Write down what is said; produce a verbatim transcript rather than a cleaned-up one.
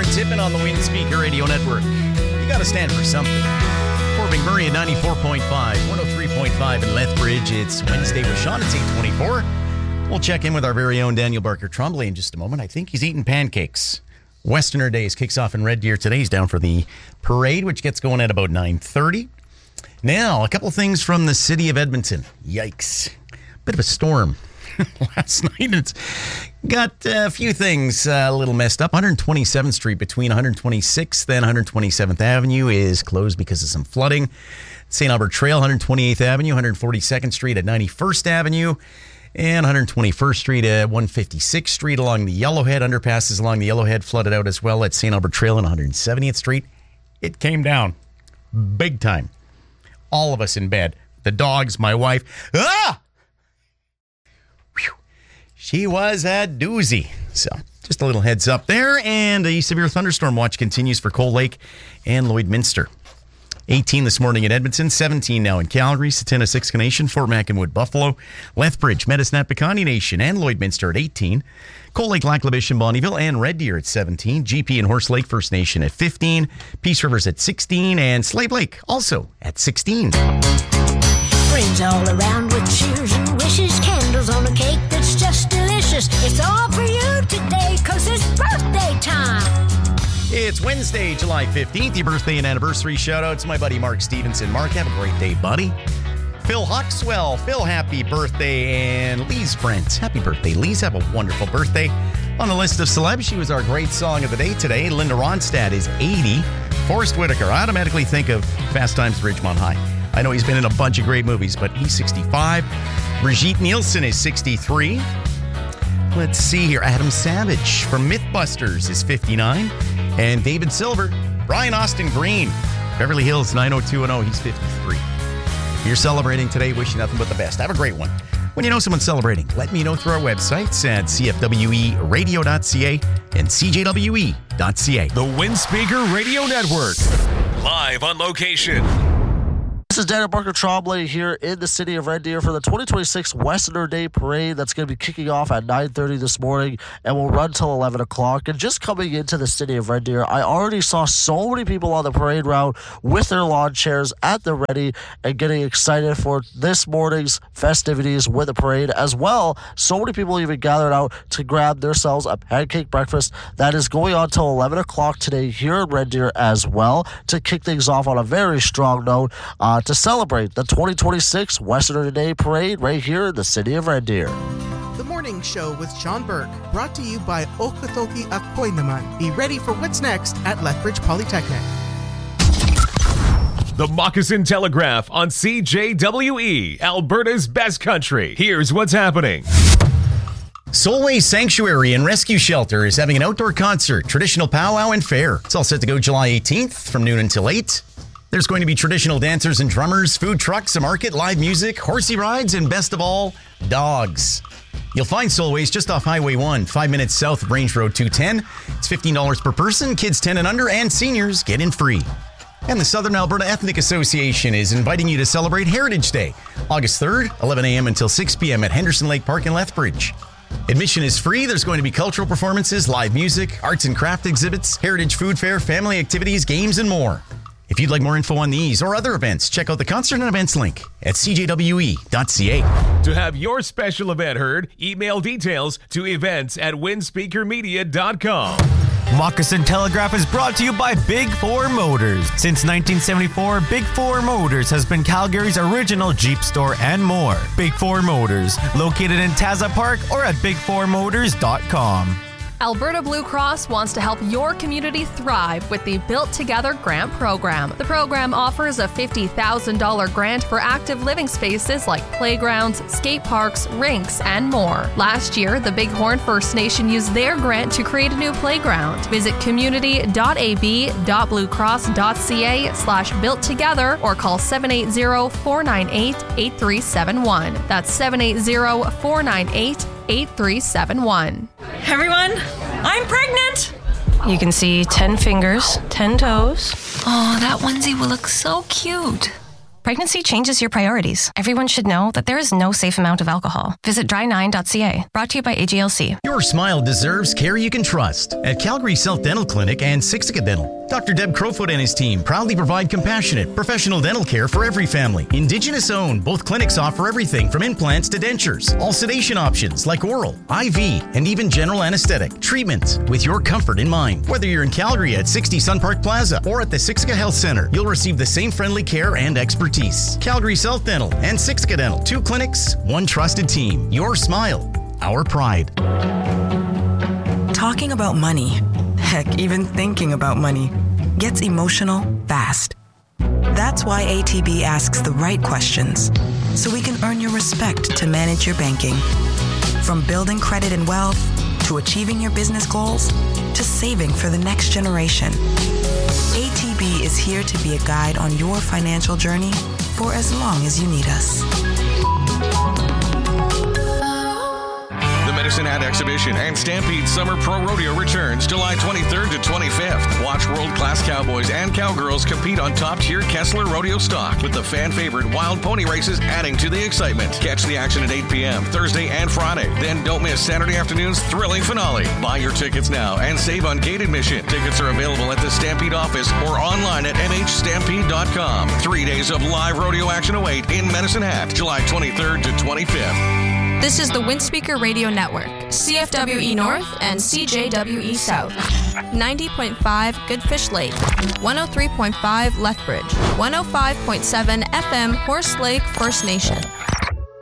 tipping on the Wind Speaker Radio Network. You got to stand for something. Fort McMurray at ninety-four point five, one oh three point five in Lethbridge. It's Wednesday with Sean. It's eight twenty-four. We'll check in with our very own Daniel Barker Trombley in just a moment. I think he's eating pancakes. Westerner Days kicks off in Red Deer today. He's down for the parade, which gets going at about nine thirty. Now, a couple things from the city of Edmonton. Yikes. Bit of a storm last night. It's got a few things a little messed up. one twenty-seventh Street between one twenty-sixth and one twenty-seventh Avenue is closed because of some flooding. Saint Albert Trail, one twenty-eighth Avenue, one forty-second Street at ninety-first Avenue, and one twenty-first Street at one fifty-sixth Street along the Yellowhead. Underpasses along the Yellowhead flooded out as well at Saint Albert Trail and one seventieth Street. It came down big time. All of us in bed. The dogs, my wife. Ah! Whew. She was a doozy. So, just a little heads up there. And a severe thunderstorm watch continues for Cold Lake and Lloydminster. eighteen this morning in Edmonton, seventeen now in Calgary, Satana, Siksika Nation, Fort Mac-and-Wood, Buffalo, Lethbridge, Medicine Hat, Piikani Nation, and Lloydminster at eighteen. Cold Lake, Lac La Biche, and Bonnyville, and Red Deer at seventeen. G P and Horse Lake First Nation at fifteen. Peace Rivers at sixteen. And Slave Lake also at sixteen. Friends all around with cheers and wishes. Candles on a cake that's just delicious. It's all for you today, cause it's birthday time. It's Wednesday, July fifteenth, your birthday and anniversary shout-out to my buddy Mark Stevenson. Mark, have a great day, buddy. Phil Huxwell, Phil, happy birthday. And Lise Brent, happy birthday. Lise, have a wonderful birthday. On the list of celebs, she was our great song of the day today. Linda Ronstadt is eighty. Forrest Whitaker, I automatically think of Fast Times at Ridgemont High. I know he's been in a bunch of great movies, but he's sixty-five. Brigitte Nielsen is sixty-three. Let's see here. Adam Savage from Mythbusters is fifty-nine. And David Silver, Brian Austin Green, Beverly Hills nine oh two one oh, he's fifty-three. If you're celebrating today, wish you nothing but the best. Have a great one. When you know someone's celebrating, let me know through our websites at c f w e radio dot c a and c j w e dot c a. The Wind Speaker Radio Network, live on location. This is Daniel Barker Trombley here in the city of Red Deer for the twenty twenty-six Westerner Day Parade that's going to be kicking off at nine thirty this morning and will run till eleven o'clock. And just coming into the city of Red Deer, I already saw so many people on the parade route with their lawn chairs at the ready and getting excited for this morning's festivities with the parade as well. So many people even gathered out to grab themselves a pancake breakfast that is going on till eleven o'clock today here in Red Deer as well to kick things off on a very strong note. Uh, to celebrate the twenty twenty-six Westerner Day Parade right here in the city of Red Deer. The Morning Show with Sean Burke, brought to you by Okotoki Akoy Naman. Be ready for what's next at Lethbridge Polytechnic. The Moccasin Telegraph on C J W E, Alberta's best country. Here's what's happening. Solway Sanctuary and Rescue Shelter is having an outdoor concert, traditional powwow and fair. It's all set to go July eighteenth from noon until eight. There's going to be traditional dancers and drummers, food trucks, a market, live music, horsey rides, and best of all, dogs. You'll find Solway's just off Highway one, five minutes south of Range Road two ten. It's fifteen dollars per person, kids ten and under, and seniors get in free. And the Southern Alberta Ethnic Association is inviting you to celebrate Heritage Day, August third, eleven a.m. until six p.m. at Henderson Lake Park in Lethbridge. Admission is free. There's going to be cultural performances, live music, arts and craft exhibits, heritage food fair, family activities, games, and more. If you'd like more info on these or other events, check out the concert and events link at c j w e dot c a. To have your special event heard, email details to events at windspeaker media dot com. Moccasin Telegraph is brought to you by Big Four Motors. Since nineteen seventy-four, Big Four Motors has been Calgary's original Jeep store and more. Big Four Motors, located in Taza Park or at big four motors dot com. Alberta Blue Cross wants to help your community thrive with the Built Together Grant Program. The program offers a fifty thousand dollars grant for active living spaces like playgrounds, skate parks, rinks, and more. Last year, the Bighorn First Nation used their grant to create a new playground. Visit community dot a b dot blue cross dot c a slash built together or call seven eight zero, four nine eight, eight three seven one. That's seven eight zero, four nine eight, eight three seven one. Everyone, I'm pregnant. You can see ten fingers, ten toes. Oh, that onesie will look so cute. Pregnancy changes your priorities. Everyone should know that there is no safe amount of alcohol. Visit dry nine dot c a. Brought to you by A G L C. Your smile deserves care you can trust. At Calgary South Dental Clinic and Siksika Dental, Doctor Deb Crowfoot and his team proudly provide compassionate, professional dental care for every family. Indigenous owned, both clinics offer everything from implants to dentures. All sedation options like oral, I V, and even general anesthetic treatments with your comfort in mind. Whether you're in Calgary at sixty Sun Park Plaza or at the Siksika Health Center, you'll receive the same friendly care and expertise. Calgary South Dental and Siksika Dental. Two clinics, one trusted team. Your smile, our pride. Talking about money, heck, even thinking about money, gets emotional fast. That's why A T B asks the right questions, so we can earn your respect to manage your banking. From building credit and wealth, to achieving your business goals, to saving for the next generation. A T B is here to be a guide on your financial journey for as long as you need us. The Medicine Hat Exhibition and Stampede Summer Pro Rodeo returns July twenty-third to twenty-fifth. Watch world-class cowboys and cowgirls compete on top-tier Kessler Rodeo stock, with the fan-favorite wild pony races adding to the excitement. Catch the action at eight p.m. Thursday and Friday. Then don't miss Saturday afternoon's thrilling finale. Buy your tickets now and save on gate admission. Tickets are available at the Stampede office or online at m h stampede dot com. Three days of live rodeo action await in Medicine Hat, July twenty-third to twenty-fifth. This is the Windspeaker Radio Network, C F W E North and C J W E South. ninety point five Goodfish Lake, one oh three point five Lethbridge, one oh five point seven F M Horse Lake First Nation.